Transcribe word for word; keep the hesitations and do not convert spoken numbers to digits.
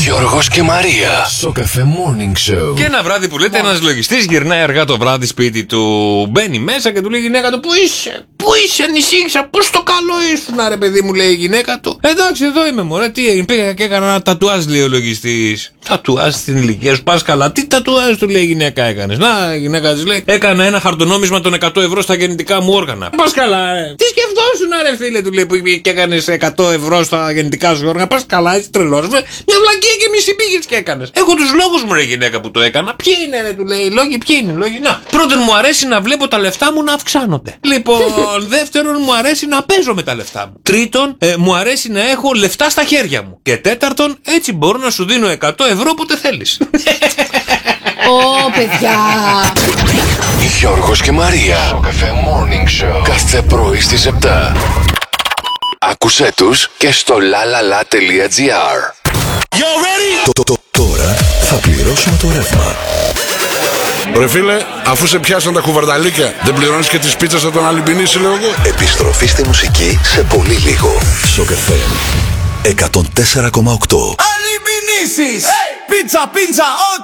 Γιώργος και Μαρία. Σοκαφέ Morning Show. Και ένα βράδυ που λέτε, ένας λογιστής γυρνάει αργά το βράδυ σπίτι του. Μπαίνει μέσα και του λέει η γυναίκα του: Πού είσαι, πού είσαι, ανησύχησα, πώς το καλό ήσουν, ρε παιδί μου, λέει η γυναίκα του. Εντάξει, εδώ είμαι, μωρέ, τι έγινε, πήγα και έκανα ένα τατουάζ, λέει ο λογιστής. Τατουάζ στην ηλικία σου, πας καλά. Τι τατουάζ, του λέει η γυναίκα, έκανες? Να, η γυναίκα της λέει: Έκανα ένα χαρτονόμισμα των εκατό ευρώ στα γεννητικά μου όργανα. Πας καλά, ρε. Τι σκεφτόσουν, ρε φίλε, του λέει, που και έκανες εκατό ευρώ στα γεννητικά σου όργανα. Πας καλά, είσαι τρελός. Μια βλακία και μισή πήγες και έκανες. Έχω τους λόγους μου, ρε γυναίκα, που το έκανα. Ποιοι είναι, ρε, του λέει, οι λόγοι, ποιοι είναι οι λόγοι? Να, πρώτον, μου αρέσει να βλέπω τα λεφτά μου να αυξάνονται. Λοιπόν, δεύτερον, μου αρέσει να παίζω με τα λεφτά μου. Τρίτον, ε, μου αρέσει να έχω λεφτά στα χέρια μου. Και τέταρτον, έτσι μπορώ να σου δίνω εκατό ευρώ όποτε θέλεις. Ω, παιδιά! Γιώργος και Μαρία. Σοκαφέ Morning Show. Κάθε πρωί στις επτά. Άκουσέ τους και στο lalala.gr. Το, το, το, τώρα θα πληρώσουμε το ρεύμα. Ρε φίλε, αφού σε πιάσαν τα κουβαρνταλίκια, δεν πληρώνεις και τις πίτσες θα τον αλυμπινίσει, λέω εγώ. Επιστροφή στη μουσική σε πολύ λίγο. Σοκαφέ εκατόν τέσσερα κόμμα οκτώ. Αλυμπινίσεις! Hey! Πίτσα, πίτσα, ό,τι